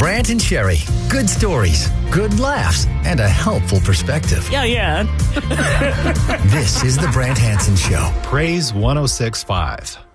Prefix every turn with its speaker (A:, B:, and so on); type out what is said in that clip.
A: Brant and Sherry. Good stories, good laughs, and a helpful perspective.
B: Yeah.
A: This is the Brant Hansen Show.
C: Praise 106.5.